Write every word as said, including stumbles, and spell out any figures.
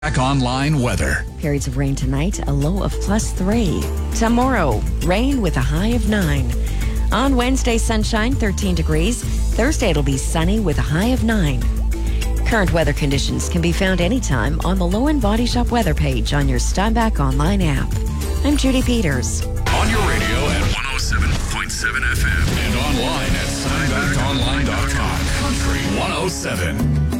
Back online weather. Periods of rain tonight, a low of plus three. Tomorrow, rain with a high of nine. On Wednesday, sunshine, thirteen degrees. Thursday, it'll be sunny with a high of nine. Current weather conditions can be found anytime on the Low End Body Shop weather page on your Steinbach online app. I'm Judy Peters. On your radio at one oh seven point seven F M and online at steinbach online dot com. Country one oh seven.